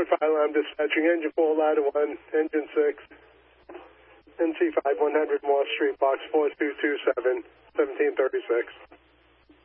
Fire Alarm Dispatching, Engine 4, Ladder 1, Engine 6, NC5 100 Moss Street, Box 4227, 1736.